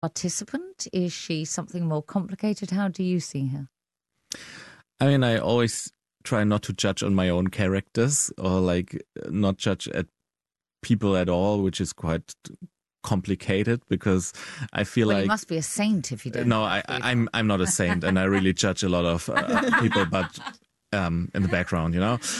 participant? Is she something more complicated? How do you see her? I mean, I always try not to judge on my own characters or like not judge at people at all, which is quite complicated because I feel Well, like you must be a saint if you don't. no, I'm not a saint, and I really judge a lot of people, but in the background,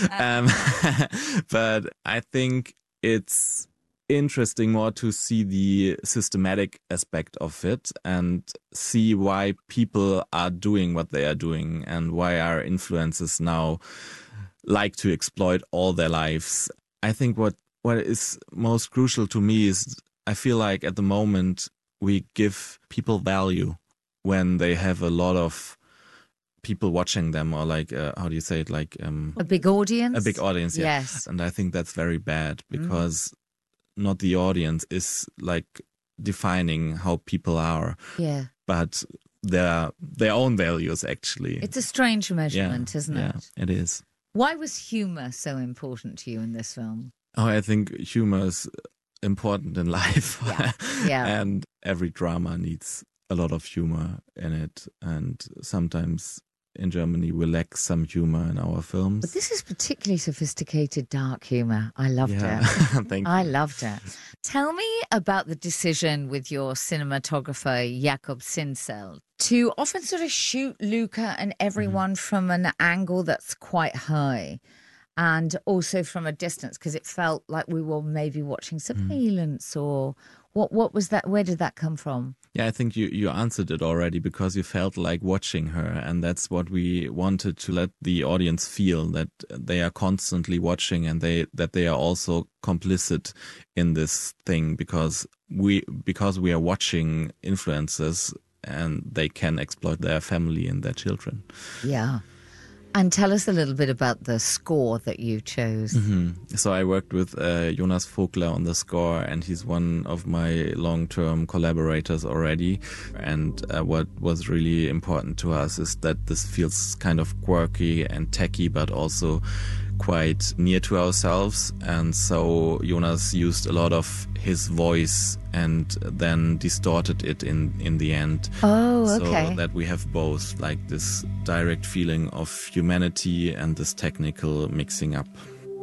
but I think it's interesting more to see the systematic aspect of it and see why people are doing what they are doing and why our influencers now like to exploit all their lives. I think what is most crucial to me is I feel like at the moment we give people value when they have a lot of people watching them, or like, how do you say it? Like a big audience? A big audience, yeah. Yes. And I think that's very bad because not the audience is like defining how people are. Yeah. But their own values, actually. It's a strange measurement, isn't it? Yeah, it is. Why was humor so important to you in this film? Oh, I think humor is important in life. Yeah. And every drama needs a lot of humor in it. And sometimes in Germany we lack some humor in our films. But this is particularly sophisticated, dark humor. I loved it. Thank you. I loved it. Tell me about the decision with your cinematographer, Jakob Sinsel, to often sort of shoot Luca and everyone from an angle that's quite high and also from a distance, because it felt like we were maybe watching surveillance or what was that? Where did that come from? Yeah, I think you answered it already because you felt like watching her, and that's what we wanted to let the audience feel, that they are constantly watching and that they are also complicit in this thing because we are watching influencers and they can exploit their family and their children. Yeah. And tell us a little bit about the score that you chose. So I worked with Jonas Vogler on the score, and he's one of my long-term collaborators already. And what was really important to us is that this feels kind of quirky and techy, but also quite near to ourselves. And so Jonas used a lot of his voice and then distorted it in the end. Oh, okay. So that we have both, like this direct feeling of humanity and this technical mixing up.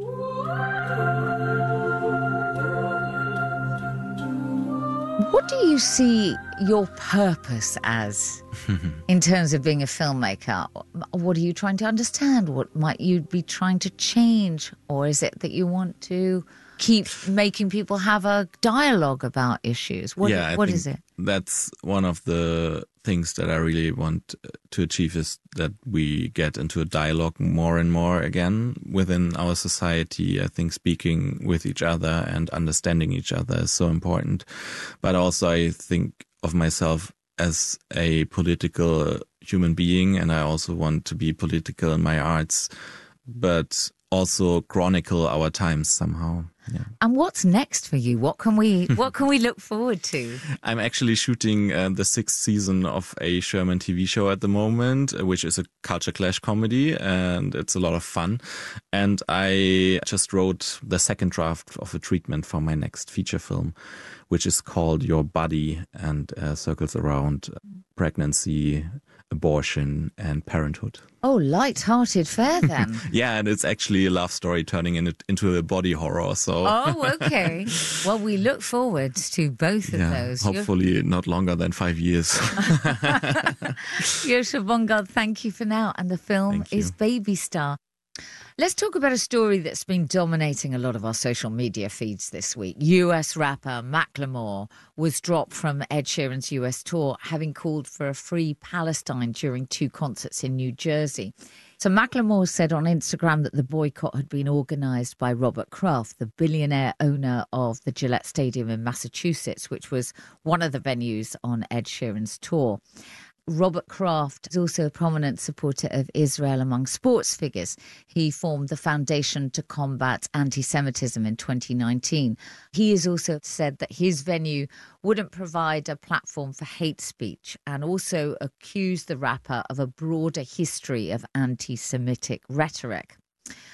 What do you see your purpose as in terms of being a filmmaker? What are you trying to understand? What might you be trying to change? Or is it that you want to keep making people have a dialogue about issues? What is it? That's one of the things that I really want to achieve, is that we get into a dialogue more and more again within our society. I think speaking with each other and understanding each other is so important. But also I think of myself as a political human being, and I also want to be political in my arts, but also chronicle our times somehow. Yeah. And what's next for you? What can we look forward to? I'm actually shooting the 6th season of a German TV show at the moment, which is a culture clash comedy, and it's a lot of fun. And I just wrote the second draft of a treatment for my next feature film, which is called Your Body, and circles around pregnancy, abortion and parenthood. Oh, light-hearted fare then. Yeah, and it's actually a love story turning into a body horror. So. Oh, okay. Well, we look forward to both of those. Hopefully not longer than 5 years. Joscha Bongard, thank you for now. And the film is Baby Star. Let's talk about a story that's been dominating a lot of our social media feeds this week. US rapper Macklemore was dropped from Ed Sheeran's US tour, having called for a free Palestine during 2 concerts in New Jersey. So Macklemore said on Instagram that the boycott had been organised by Robert Kraft, the billionaire owner of the Gillette Stadium in Massachusetts, which was one of the venues on Ed Sheeran's tour. Robert Kraft is also a prominent supporter of Israel among sports figures. He formed the Foundation to Combat Anti-Semitism in 2019. He has also said that his venue wouldn't provide a platform for hate speech, and also accused the rapper of a broader history of anti-Semitic rhetoric.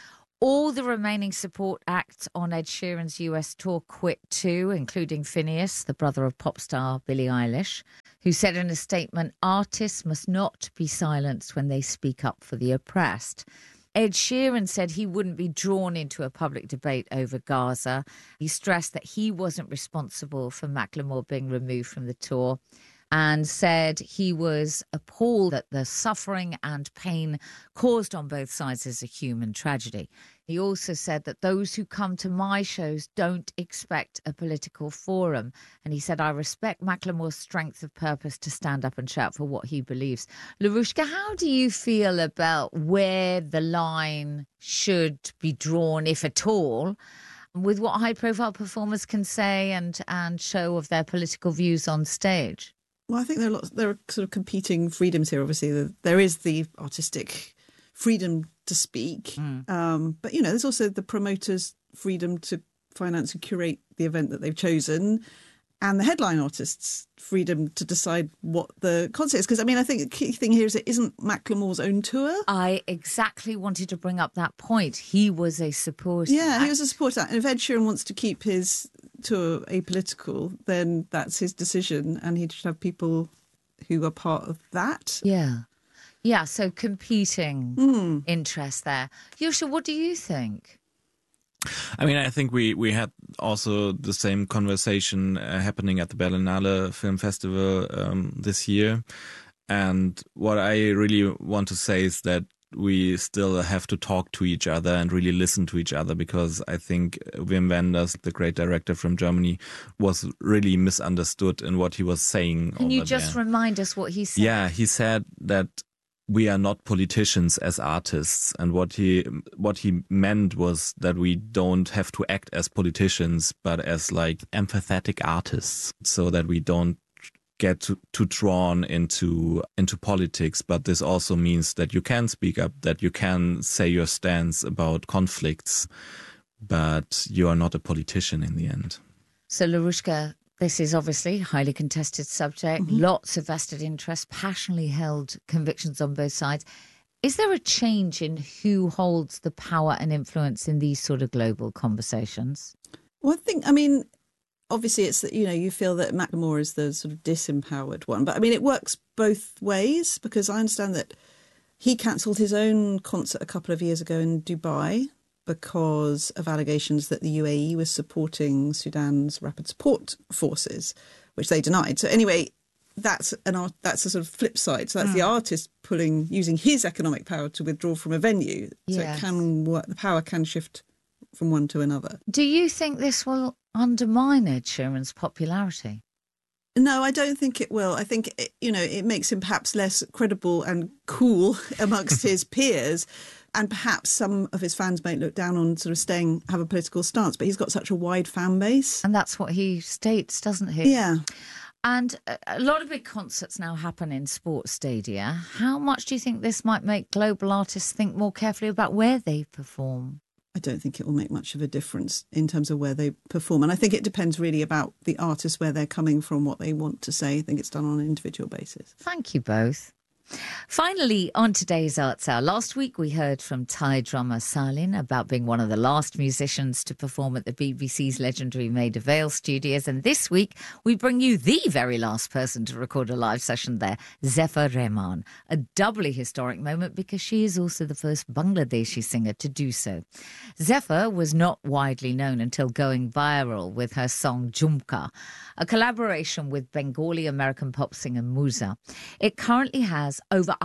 All the remaining support acts on Ed Sheeran's US tour quit too, including Phineas, the brother of pop star Billie Eilish, who said in a statement, artists must not be silenced when they speak up for the oppressed. Ed Sheeran said he wouldn't be drawn into a public debate over Gaza. He stressed that he wasn't responsible for Macklemore being removed from the tour, and said he was appalled at the suffering and pain caused on both sides as a human tragedy. He also said that those who come to my shows don't expect a political forum. And he said, I respect Macklemore's strength of purpose to stand up and shout for what he believes. Larushka, how do you feel about where the line should be drawn, if at all, with what high-profile performers can say and show of their political views on stage? Well, I think there are sort of competing freedoms here. Obviously, there is the artistic freedom to speak, but there's also the promoters' freedom to finance and curate the event that they've chosen, and the headline artists' freedom to decide what the concert is. Because I think the key thing here is it isn't Macklemore's own tour. I exactly wanted to bring up that point. He was a supporter. Yeah, he was a supporter, and if Ed Sheeran wants to keep his tour apolitical, then that's his decision, and he should have people who are part of that. Yeah, so competing interests there. Yusha, what do you think? I think we had also the same conversation happening at the Berlinale Film Festival this year. And what I really want to say is that we still have to talk to each other and really listen to each other, because I think Wim Wenders, the great director from Germany, was really misunderstood in what he was saying. Can you just remind us what he said? Yeah, he said that we are not politicians as artists, and what he meant was that we don't have to act as politicians, but as like empathetic artists, so that we don't get too drawn into politics. But this also means that you can speak up, that you can say your stance about conflicts, but you are not a politician in the end. So Larushka, this is obviously a highly contested subject, lots of vested interests, passionately held convictions on both sides. Is there a change in who holds the power and influence in these sort of global conversations? Well, obviously it's that, you feel that Macklemore is the sort of disempowered one. But it works both ways, because I understand that he cancelled his own concert a couple of years ago in Dubai because of allegations that the UAE was supporting Sudan's rapid support forces, which they denied. So anyway, that's a sort of flip side. So that's the artist using his economic power to withdraw from a venue. So it can work. The power can shift from one to another. Do you think this will undermine Ed Sheeran's popularity? No, I don't think it will. I think, it makes him perhaps less credible and cool amongst his peers. And perhaps some of his fans might look down on sort of have a political stance, but he's got such a wide fan base. And that's what he states, doesn't he? Yeah. And a lot of big concerts now happen in sports stadia. How much do you think this might make global artists think more carefully about where they perform? I don't think it will make much of a difference in terms of where they perform. And I think it depends really about the artist, where they're coming from, what they want to say. I think it's done on an individual basis. Thank you both. Finally, on today's Arts Hour, last week we heard from Thai drummer Salin about being one of the last musicians to perform at the BBC's legendary Maida Vale studios. And this week we bring you the very last person to record a live session there, Zephyr Rehman. A doubly historic moment because she is also the first Bangladeshi singer to do so. Zephyr was not widely known until going viral with her song Jhumka, a collaboration with Bengali-American pop singer Musa. It currently has over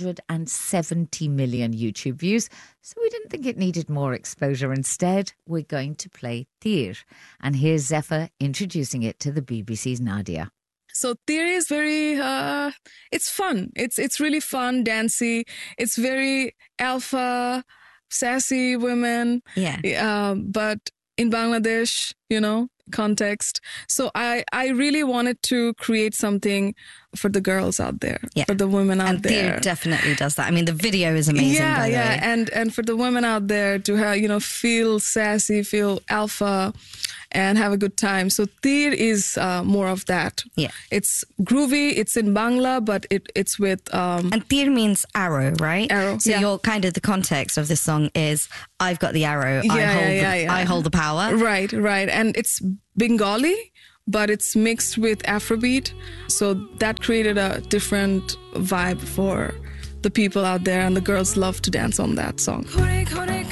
170 million YouTube views, so we didn't think it needed more exposure. Instead, we're going to play Tir. And here's Zephyr introducing it to the BBC's Nadia. So Tir is very, it's fun. It's really fun, dancey. It's very alpha, sassy women. Yeah. But in Bangladesh, context. So I really wanted to create something for the girls out there, for the women out there. And Tir definitely does that. The video is amazing. Yeah. And for the women out there to have, feel sassy, feel alpha, and have a good time. So Tir is more of that. Yeah. It's groovy, it's in Bangla, but it's with... And Tir means arrow, right? Arrow, So you're kind of, the context of this song is, I've got the arrow, I hold the power. Right. And it's Bengali, but it's mixed with Afrobeat. So that created a different vibe for the people out there, and the girls love to dance on that song.